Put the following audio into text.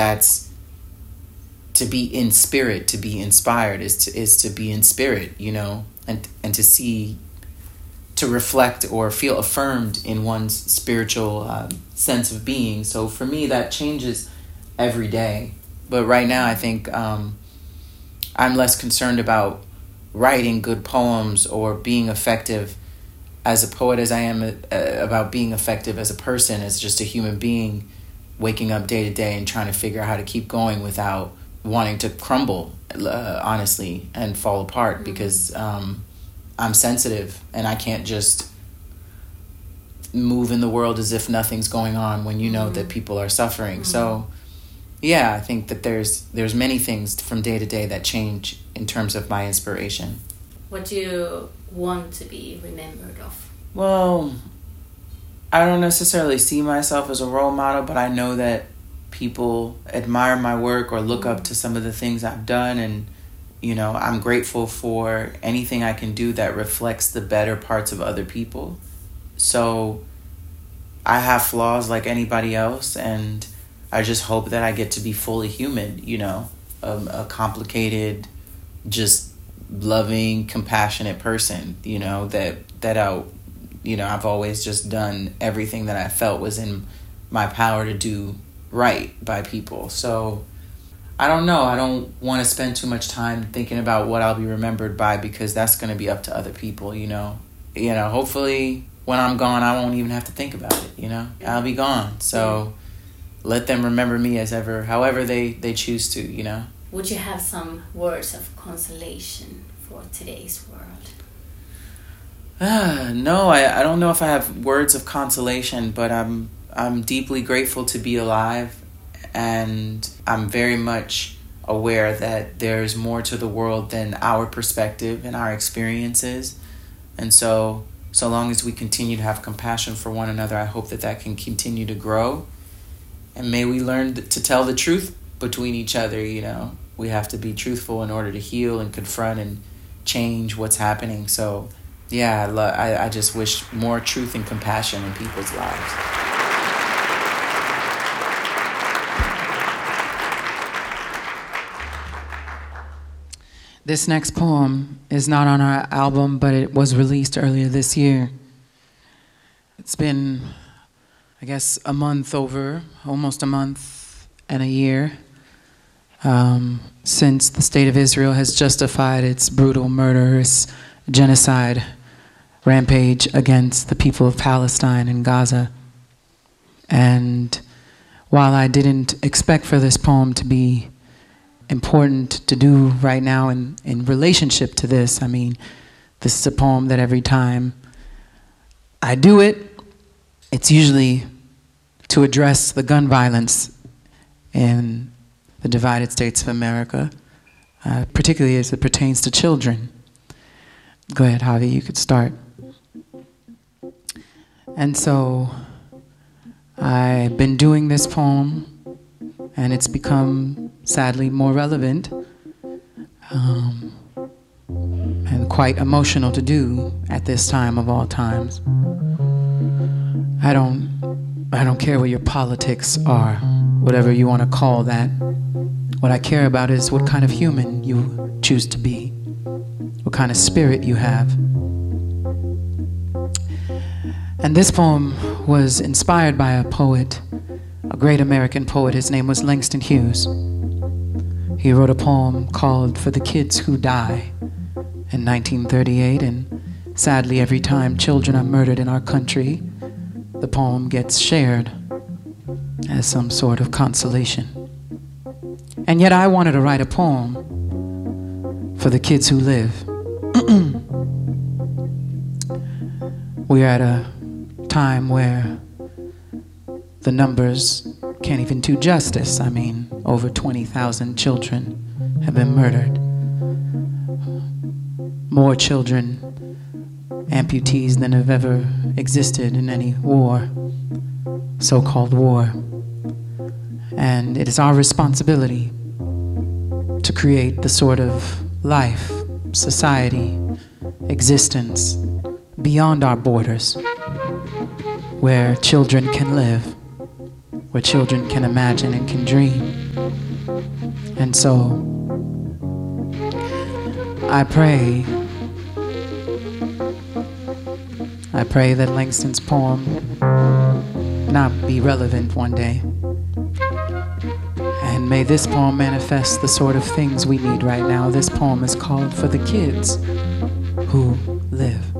that's to be in spirit, to be inspired is to be in spirit, and to see, to reflect or feel affirmed in one's spiritual sense of being. So for me, that changes every day. But right now, I think I'm less concerned about writing good poems or being effective as a poet as I am about being effective as a person, as just a human being, waking up day to day and trying to figure out how to keep going without wanting to crumble, honestly, and fall apart, because I'm sensitive and I can't just move in the world as if nothing's going on when you know that people are suffering. So yeah, I think that there's many things from day to day that change in terms of my inspiration. What do you want to be remembered of? Well, I don't necessarily see myself as a role model, but I know that people admire my work or look up to some of the things I've done, and I'm grateful for anything I can do that reflects the better parts of other people. So I have flaws like anybody else, and I just hope that I get to be fully human, a complicated, just loving, compassionate person, I've always just done everything that I felt was in my power to do right by people. So I don't know. I don't want to spend too much time thinking about what I'll be remembered by, because that's going to be up to other people, Hopefully when I'm gone, I won't even have to think about it, I'll be gone. So let them remember me however they choose to, Would you have some words of consolation for today's world? No, I don't know if I have words of consolation, but I'm deeply grateful to be alive, and I'm very much aware that there's more to the world than our perspective and our experiences. And so long as we continue to have compassion for one another, I hope that can continue to grow. And may we learn to tell the truth between each other, We have to be truthful in order to heal and confront and change what's happening. So yeah, I just wish more truth and compassion in people's lives. This next poem is not on our album, but it was released earlier this year. It's been, I guess, almost a month and a year since the state of Israel has justified its brutal, murderous genocide rampage against the people of Palestine and Gaza. And while I didn't expect for this poem to be important to do right now in relationship to this, this is a poem that every time I do it, it's usually to address the gun violence in the divided states of America, particularly as it pertains to children. Go ahead, Javi, you could start. And so I've been doing this poem, and it's become, sadly, more relevant and quite emotional to do at this time of all times. I don't care what your politics are, whatever you want to call that. What I care about is what kind of human you choose to be, what kind of spirit you have. And this poem was inspired by a poet, a great American poet. His name was Langston Hughes. He wrote a poem called For the Kids Who Die in 1938, and sadly every time children are murdered in our country, the poem gets shared as some sort of consolation. And yet I wanted to write a poem for the kids who live. We are at a time where the numbers can't even do justice. Over 20,000 children have been murdered. More children, amputees, than have ever existed in any war, so-called war. And it is our responsibility to create the sort of life, society, existence beyond our borders, where children can live, where children can imagine and can dream. And so I pray that Langston's poem not be relevant one day. And may this poem manifest the sort of things we need right now. This poem is called For the Kids Who Live.